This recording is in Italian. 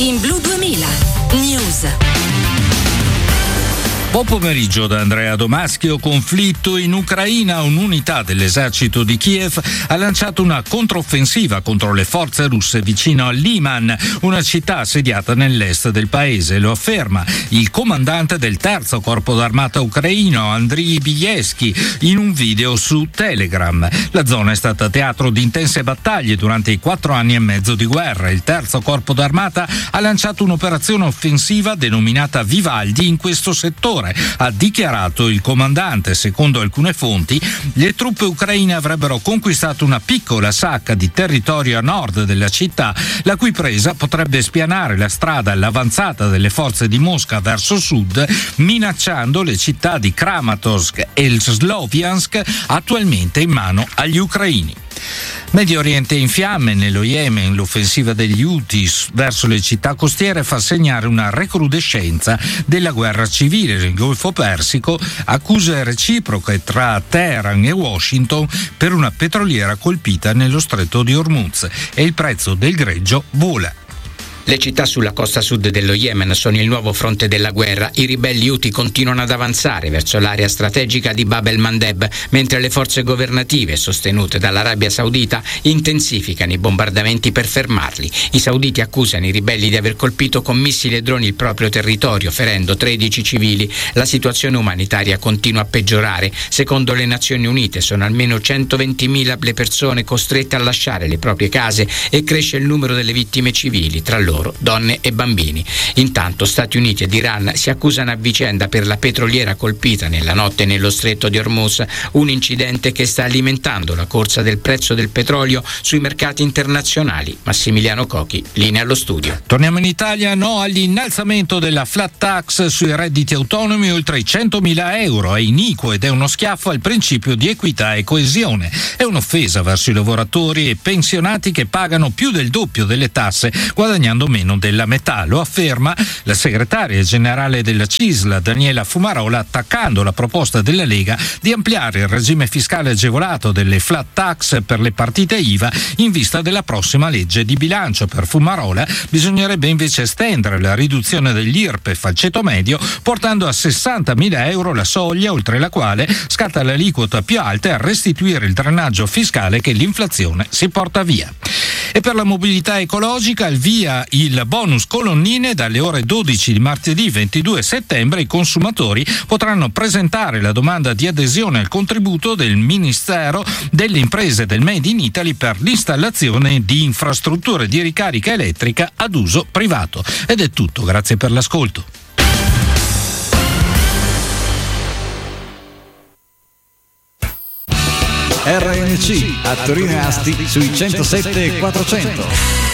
in Blu 2000 News. Buon pomeriggio da Andrea Domaschio. Conflitto in Ucraina. Un'unità dell'esercito di Kiev ha lanciato una controffensiva contro le forze russe vicino a Liman, una città assediata nell'est del paese. Lo afferma il comandante del terzo corpo d'armata ucraino, Andriy Bielski, in un video su Telegram. La zona è stata teatro di intense battaglie durante i 4 anni e mezzo di guerra. Il terzo corpo d'armata ha lanciato un'operazione offensiva denominata Vivaldi in questo settore. Ha dichiarato il comandante. Secondo alcune fonti, le truppe ucraine avrebbero conquistato una piccola sacca di territorio a nord della città, la cui presa potrebbe spianare la strada all'avanzata delle forze di Mosca verso sud, minacciando le città di Kramatorsk e Sloviansk, attualmente in mano agli ucraini. Medio Oriente in fiamme. Nello Yemen l'offensiva degli Houthi verso le città costiere fa segnare una recrudescenza della guerra civile nel Golfo Persico, accuse reciproche tra Teheran e Washington per una petroliera colpita nello stretto di Hormuz, e il prezzo del greggio vola. Le città sulla costa sud dello Yemen sono il nuovo fronte della guerra. I ribelli Houthi continuano ad avanzare verso l'area strategica di Bab el-Mandeb, mentre le forze governative, sostenute dall'Arabia Saudita, intensificano i bombardamenti per fermarli. I sauditi accusano i ribelli di aver colpito con missili e droni il proprio territorio, ferendo 13 civili. La situazione umanitaria continua a peggiorare. Secondo le Nazioni Unite sono almeno 120.000 le persone costrette a lasciare le proprie case e cresce il numero delle vittime civili, tra loro donne e bambini. Intanto Stati Uniti ed Iran si accusano a vicenda per la petroliera colpita nella notte nello stretto di Hormuz, un incidente che sta alimentando la corsa del prezzo del petrolio sui mercati internazionali. Massimiliano Cocchi, linea allo studio. Torniamo in Italia. No all'innalzamento della flat tax sui redditi autonomi oltre i 100.000 euro. È iniquo ed è uno schiaffo al principio di equità e coesione. È un'offesa verso i lavoratori e pensionati che pagano più del doppio delle tasse, guadagnando meno della metà. Lo afferma la segretaria generale della CISL, Daniela Fumarola, attaccando la proposta della Lega di ampliare il regime fiscale agevolato delle flat tax per le partite IVA in vista della prossima legge di bilancio. Per Fumarola bisognerebbe invece estendere la riduzione dell'IRPEF al ceto medio, portando a 60.000 euro la soglia oltre la quale scatta l'aliquota più alta, e a restituire il drenaggio fiscale che l'inflazione si porta via. E per la mobilità ecologica, al via il bonus colonnine. Dalle ore 12 di martedì 22 settembre i consumatori potranno presentare la domanda di adesione al contributo del Ministero delle Imprese del Made in Italy per l'installazione di infrastrutture di ricarica elettrica ad uso privato. Ed è tutto, grazie per l'ascolto. RNC a Torino e Asti sui 107 e 400.